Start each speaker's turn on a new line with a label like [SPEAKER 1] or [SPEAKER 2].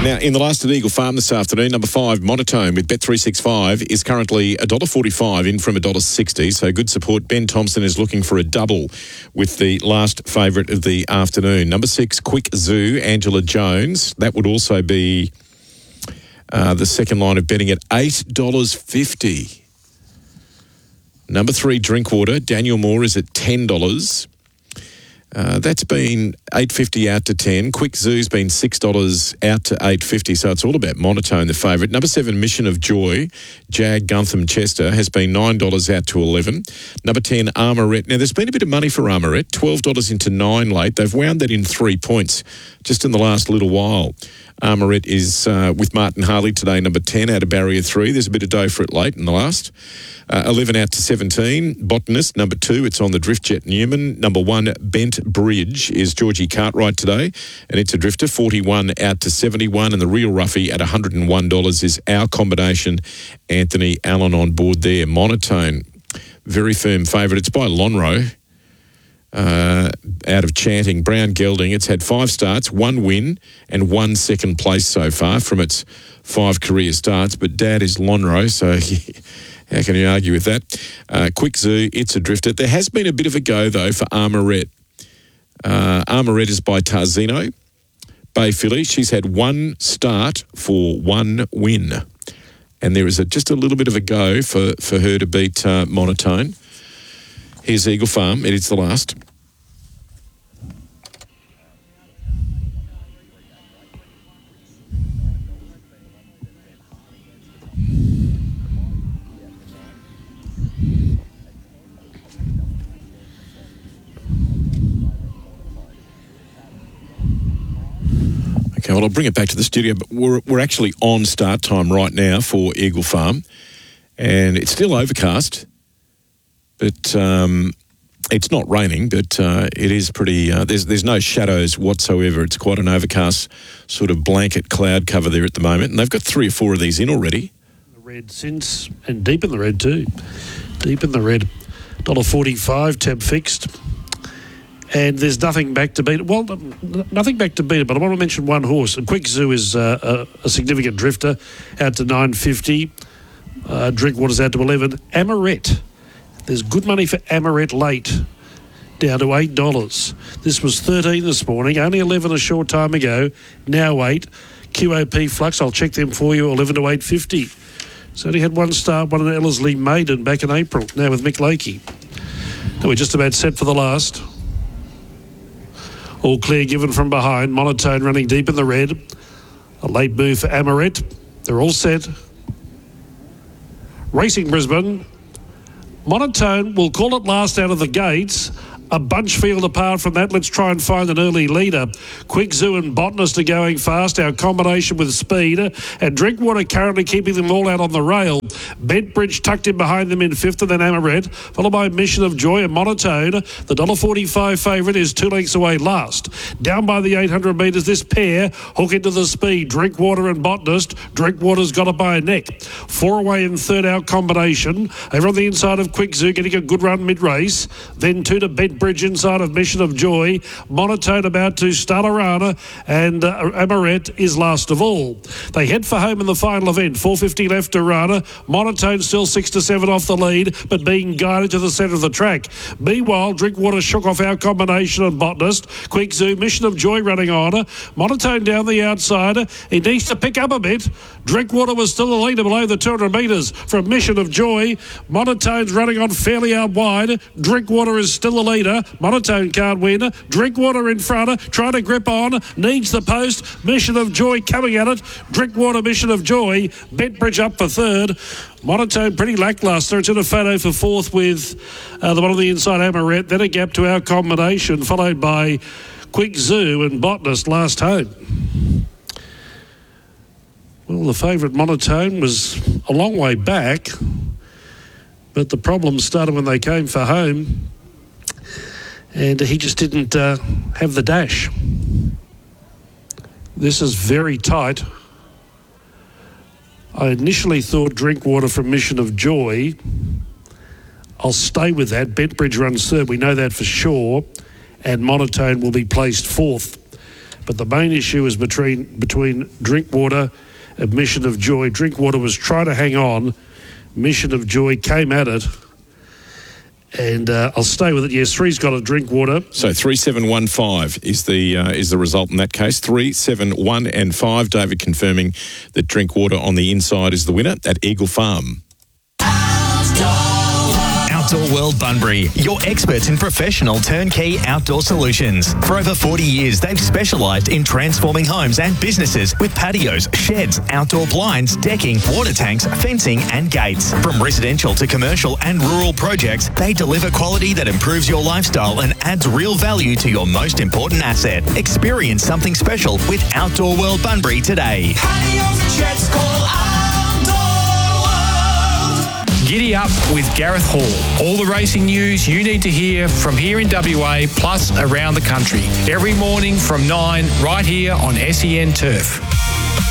[SPEAKER 1] Now, in the last at Eagle Farm this afternoon, number 5, Monotone with Bet365 is currently $1.45 in from $1.60. So good support. Ben Thompson is looking for a double with the last favourite of the afternoon. Number 6, Quick Zoo, Angela Jones. That would also be the second line of betting at $8.50. Number 3, Drinkwater, Daniel Moore is at $10. That's been $8.50 out to $10. Quick Zoo's been $6 out to $8.50, so it's all about Monotone, the favourite. Number 7, Mission of Joy, Jag Guntham Chester, has been $9 out to $11. Number 10, Armourette. Now, there's been a bit of money for Armourette, $12 into 9 late. They've wound that in 3 points just in the last little while. Armourette is with Martin Harley today, number 10 out of barrier 3. There's a bit of dough for it late in the last. 11 out to 17, Botanist, number 2. It's on the Driftjet Newman. Number 1, Bent Bridge, is Georgie Cartwright today, and it's a drifter, 41 out to 71. And the real roughie at $101 is our combination, Anthony Allen on board there. Monotone, very firm favourite. It's by Lonhro. Out of Chanting, Brown Gelding. It's had 5 starts, 1 win and 1 second place so far from its 5 career starts. But Dad is Lonhro, so how can you argue with that? Quick Zoo, it's a drifter. There has been a bit of a go, though, for Armourette. Armourette is by Tarzino. Bay Filly, she's had 1 start for 1 win. And there is just a little bit of a go for her to beat Monotone. Here's Eagle Farm. It is the last. Okay, well, I'll bring it back to the studio, but we're actually on start time right now for Eagle Farm, and it's still overcast, but it's not raining, but it is pretty, there's no shadows whatsoever. It's quite an overcast sort of blanket cloud cover there at the moment, and they've got 3 or 4 of these in already.
[SPEAKER 2] The red since, and deep in the red too. Deep in the red. $1.45, tab fixed. And there's nothing back to beat it. Well, nothing back to beat it, but I want to mention one horse. And Quick Zoo is a significant drifter, out to $9.50. Drinkwater's out to $11. Amorette. There's good money for Amorette late, down to $8. This was $13 this morning, only $11 a short time ago, now $8. QOP Flux, I'll check them for you, $11 to $8.50. So only had 1 start, one in Ellerslie Maiden back in April, now with Mick Lakey. Now we're just about set for the last. All clear given from behind. Monotone running deep in the red. A late move for Amorette. They're all set. Racing Brisbane. Monotone will call it last out of the gates. A bunch field apart from that. Let's try and find an early leader. Quick Zoo and Botanist are going fast. Our combination with speed. And Drinkwater currently keeping them all out on the rail. Bentbridge tucked in behind them in 5th, and then Amorette, followed by Mission of Joy and Monotone. The $1.45 favourite is 2 lengths away last. Down by the 800 metres, this pair hook into the speed. Drinkwater and Botanist. Drinkwater's got it by a neck. 4 away in 3rd, our combination. Over on the inside of Quick Zoo, getting a good run mid-race. Then 2 to Bentbridge inside of Mission of Joy. Monotone about to Starlarana, and Amorette is last of all. They head for home in the final event. 4.50 left to Rana. Monotone still 6 to 7 off the lead, but being guided to the centre of the track. Meanwhile, Drinkwater shook off our combination on Botanist. Quick Zoo, Mission of Joy running on. Monotone down the outside. He needs to pick up a bit. Drinkwater was still the leader below the 200 metres from Mission of Joy. Monotone's running on fairly out wide. Drinkwater is still the leader. Monotone can't win. Drinkwater in front, trying to grip on. Needs the post. Mission of Joy coming at it. Drinkwater, Mission of Joy. Bentbridge up for 3rd. Monotone pretty lacklustre. It's in a photo for 4th with the one on the inside, Amorette. Then a gap to our combination, followed by Quick Zoo and Botanist last home. Well, the favourite Monotone was a long way back, but the problem started when they came for home, and he just didn't have the dash. This is very tight. I initially thought Drinkwater from Mission of Joy. I'll stay with that. Bentbridge runs 3rd. We know that for sure. And Monotone will be placed 4th. But the main issue is between Drinkwater and Mission of Joy. Drinkwater was trying to hang on. Mission of Joy came at it. And I'll stay with it. Yes, 3's got a Drinkwater.
[SPEAKER 1] So 3715 is the result in that case. 3, 7, 1 and 5. David confirming that Drinkwater on the inside is the winner at Eagle Farm.
[SPEAKER 3] Outdoor World Bunbury, your experts in professional turnkey outdoor solutions. For over 40 years, they've specialised in transforming homes and businesses with patios, sheds, outdoor blinds, decking, water tanks, fencing and gates. From residential to commercial and rural projects, they deliver quality that improves your lifestyle and adds real value to your most important asset. Experience something special with Outdoor World Bunbury today.
[SPEAKER 4] Patios and sheds, call
[SPEAKER 5] Giddy up with Gareth Hall. All the racing news you need to hear from here in WA plus around the country. Every morning from 9 right here on SEN Turf.